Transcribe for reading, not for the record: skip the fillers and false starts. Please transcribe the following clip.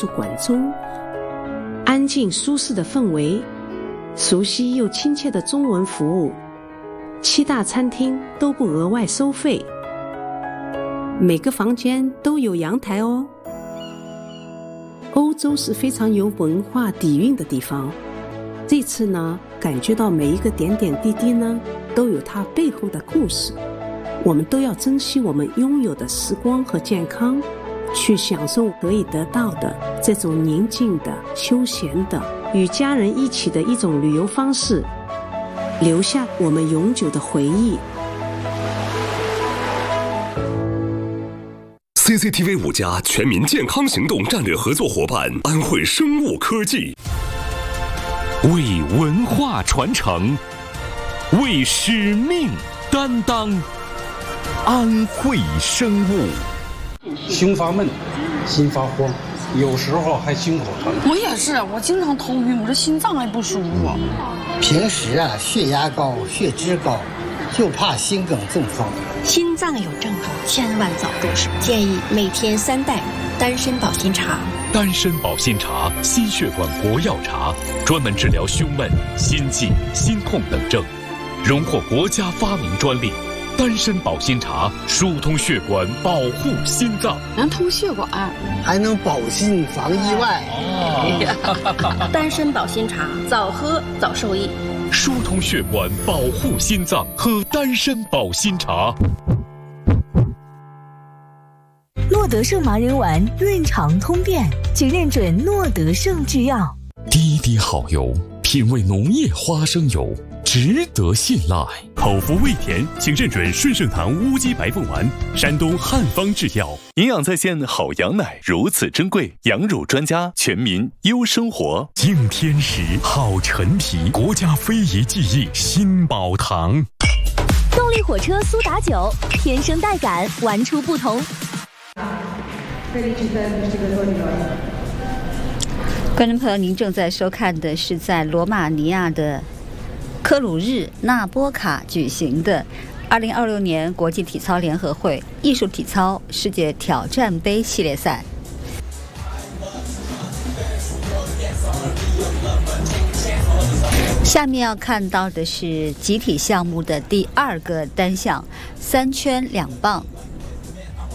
术馆中，安静舒适的氛围，熟悉又亲切的中文服务，7大餐厅都不额外收费，每个房间都有阳台哦。欧洲是非常有文化底蕴的地方，这次呢，感觉到每一个点点滴滴呢，都有它背后的故事。我们都要珍惜我们拥有的时光和健康，去享受可以得到的这种宁静的、休闲的、与家人一起的一种旅游方式，留下我们永久的回忆。 CCTV 5家全民健康行动战略合作伙伴安慧生物科技， 为文化传承，为使命担当。安慧生物。 胸发闷，心发慌，有时候还心口疼。 我也是，我经常头晕，我这心脏还不舒服。 平时血压高、血脂高，就怕心梗中风。 心脏有症状，千万早入手。建议每天3袋丹参保心茶。 丹参保心茶，心血管活药茶，专门治疗胸闷、心悸、心痛等症，荣获国家发明专利。丹参保心茶疏通血管，保护心脏， 能通血管， 还能保心防意外。 丹参保心茶，早喝早受益。 疏通血管，保护心脏，喝丹参保心茶。 诺德胜麻仁丸润肠通便，请认准诺德胜制药。 滴滴好油，品味农业花生油，值得信赖。口服味甜，请认准顺盛堂乌鸡白凤丸，山东汉方制药。营养在线好羊奶如此珍贵，羊乳专家，全民优生活。敬天时，好陈皮，国家非遗技艺新宝堂。 动力火车苏打酒，天生带感，玩出不同。 观众朋友，您正在收看的是在罗马尼亚的科鲁日纳波卡举行的2026年国际体操联合会艺术体操世界挑战杯系列赛。下面要看到的是集体项目的第2个单项，3圈2棒